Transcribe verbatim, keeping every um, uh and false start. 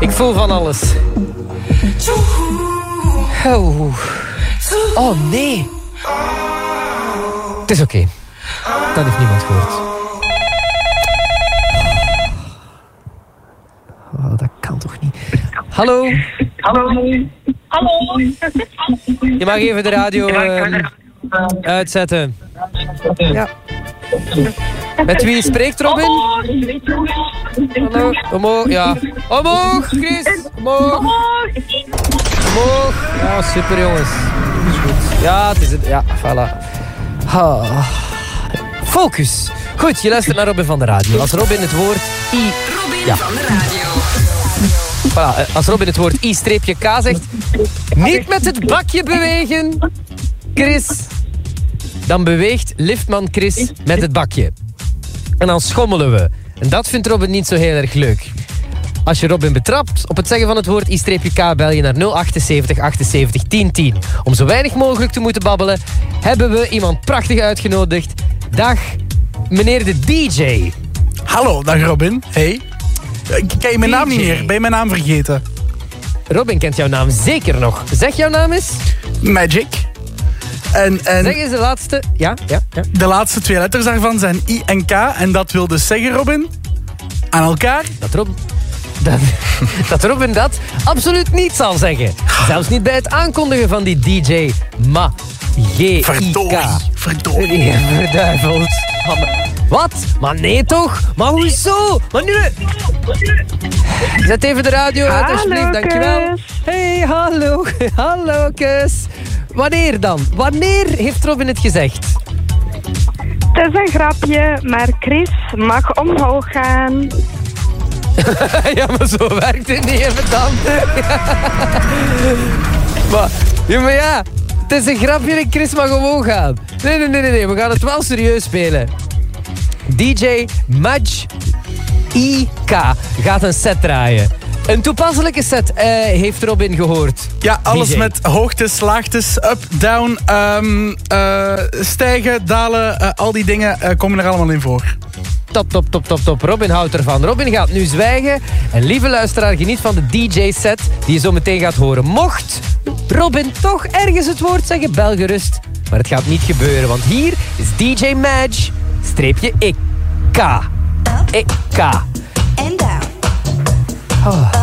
Ik voel van alles. Oh, oh nee. Het is oké. Okay. Dat heeft niemand gehoord. Oh, dat kan toch niet. Hallo? Hallo. Hallo. Je mag even de radio uh, uitzetten. Ja. Met wie spreekt Robin? Hallo. Omhoog, ja. Omhoog, Chris. Omhoog. Omhoog. Ja, super jongens. Ja, het is het. Ja, voilà. Ah. Focus. Goed, je luistert naar Robin van de Radio. Als Robin het woord I... Robin ja. van de Radio. Voilà, als Robin het woord I-K zegt, niet met het bakje bewegen, Chris. Dan beweegt liftman Chris met het bakje. En dan schommelen we. En dat vindt Robin niet zo heel erg leuk. Als je Robin betrapt op het zeggen van het woord I-K, bel je naar nul achtenzeventig achtenzeventig tien tien. Om zo weinig mogelijk te moeten babbelen, hebben we iemand prachtig uitgenodigd. Dag, meneer de D J. Hallo, dag Robin. Hey. Ken je mijn naam niet meer? Ben je mijn naam vergeten? Robin kent jouw naam zeker nog. Zeg jouw naam eens. Magic. En, en zeg eens de laatste. Ja, ja, ja. De laatste twee letters daarvan zijn I en K. En dat wil dus zeggen, Robin, aan elkaar... Dat Robin... Dat, dat Robin dat absoluut niet zal zeggen. Zelfs niet bij het aankondigen van die D J Ma G I K. Verdorie. Verdorie. Ja, verduiveld. Wat? Maar nee toch? Maar hoezo? Maar nu... Zet even de radio uit, alsjeblieft. Dankjewel. Hey, hallo. Hallo, kus. Wanneer dan? Wanneer heeft Robin het gezegd? Het is een grapje, maar Chris mag omhoog gaan. Ja, maar zo werkt het niet even dan. maar, ja, maar ja, het is een grapje en Chris mag omhoog gaan. Nee, nee, nee, nee, we gaan het wel serieus spelen. D J Maj I K gaat een set draaien. Een toepasselijke set uh, heeft Robin gehoord. Ja, alles D J. met hoogtes, laagtes, up, down, um, uh, stijgen, dalen, uh, al die dingen uh, komen er allemaal in voor. Top, top, top, top, top. Robin houdt ervan. Robin gaat nu zwijgen. En lieve luisteraar, geniet van de D J-set die je zo meteen gaat horen. Mocht Robin toch ergens het woord zeggen, bel gerust. Maar het gaat niet gebeuren, want hier is D J Maj, streepje I K. I K. And down. Oh.